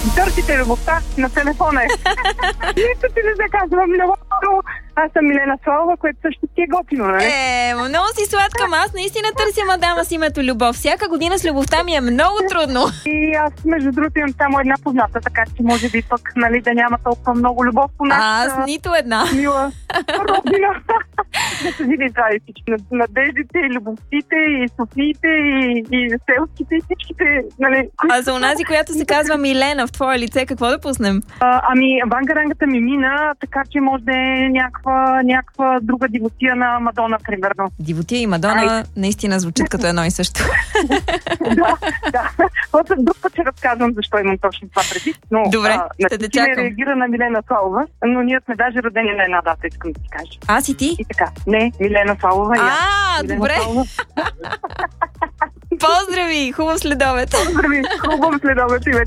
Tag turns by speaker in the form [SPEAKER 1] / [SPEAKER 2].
[SPEAKER 1] Търсите любовта на телефона. Нищо ти не се казвам много. Аз съм Милена Славова, което също ти е готино, нали?
[SPEAKER 2] Много си сладка, аз наистина търся мадама с името Любов. Всяка година с любовта ми е много трудно.
[SPEAKER 1] И аз, между другото, имам само една позната, така че може би пък, нали, да няма толкова много любов по нас.
[SPEAKER 2] Аз нито една.
[SPEAKER 1] Мила родина. Да се види това и всички надеждите, и любовтите, и Софиите, и селските, и всичките, нали.
[SPEAKER 2] А за онази, която се казва Милена, в твое лице, какво да пуснем?
[SPEAKER 1] Вангарангата ми мина, така че може да е някаква друга дивотия на Мадона, примерно.
[SPEAKER 2] Дивотия и Мадона наистина звучат като едно и също.
[SPEAKER 1] Да. После друг път ще разказвам защо имам точно това предвид. Но,
[SPEAKER 2] добре, ще те чакам.
[SPEAKER 1] Не реагира на Милена Славова, но ние сме даже родени на една дата, искам да ти кажа.
[SPEAKER 2] Аз и ти?
[SPEAKER 1] И така. Не, Милена Славова и аз.
[SPEAKER 2] Добре. Поздрави! Хубав следобед!
[SPEAKER 1] Поздрави! Хубав следобед и вече.